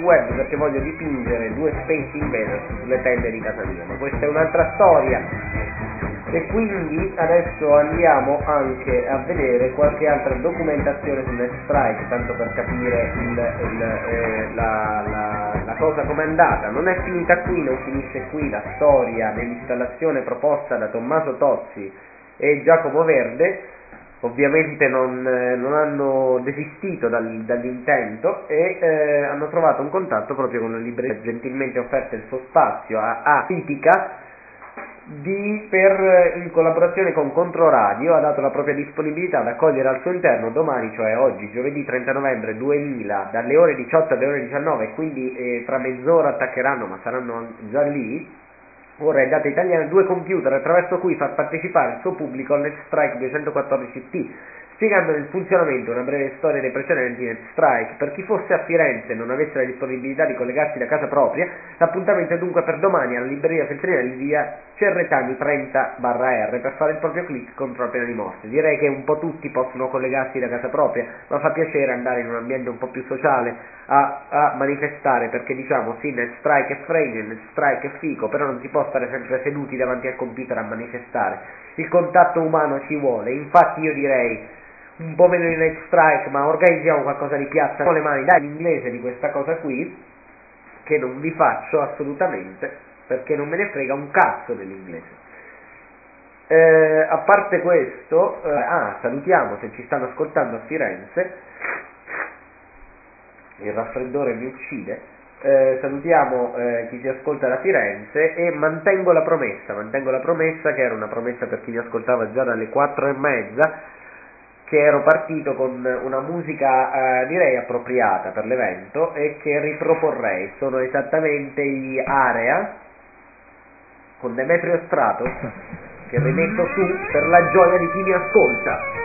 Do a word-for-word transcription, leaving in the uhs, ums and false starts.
web perché voglio dipingere due Space Invaders sulle tende di casa mia, ma questa è un'altra storia. E quindi adesso andiamo anche a vedere qualche altra documentazione su NetStrike, tanto per capire il, il, eh, la, la, la cosa com'è andata. Non è finita qui, non finisce qui la storia dell'installazione proposta da Tommaso Tozzi e Giacomo Verde. Ovviamente non, eh, non hanno desistito dal, dall'intento e eh, hanno trovato un contatto proprio con una libreria gentilmente offerta il suo spazio a, a Critica. Di, per, in collaborazione con Controradio, ha dato la propria disponibilità ad accogliere al suo interno domani, cioè oggi, giovedì trenta novembre duemila, dalle ore diciotto alle ore diciannove, quindi eh, tra mezz'ora attaccheranno, ma saranno già lì, ora è data italiana, due computer attraverso cui far partecipare il suo pubblico al NetStrike duecentoquattordici T, spiegando il funzionamento, una breve storia dei precedenti NetStrike. Per chi fosse a Firenze e non avesse la disponibilità di collegarsi da casa propria, l'appuntamento è dunque per domani alla libreria Feltrinelli via Cerretani trenta barra R per fare il proprio click contro la pena di morte. Direi che un po' tutti possono collegarsi da casa propria, ma fa piacere andare in un ambiente un po' più sociale a, a manifestare, perché diciamo sì, NetStrike è fregno, NetStrike è fico, però non si può stare sempre seduti davanti al computer a manifestare. Il contatto umano ci vuole, infatti io direi un po' meno di NetStrike, ma organizziamo qualcosa di piazza con le mani, dai, l'inglese di questa cosa qui, che non vi faccio assolutamente, perché non me ne frega un cazzo dell'inglese. Eh, a parte questo, eh, ah, salutiamo se ci stanno ascoltando a Firenze, il raffreddore mi uccide, eh, salutiamo eh, chi ci ascolta da Firenze e mantengo la promessa, mantengo la promessa che era una promessa per chi mi ascoltava già dalle quattro e mezza, che ero partito con una musica eh, direi appropriata per l'evento e che riproporrei. Sono esattamente gli Area con Demetrio Stratos che rimetto su per la gioia di chi mi ascolta.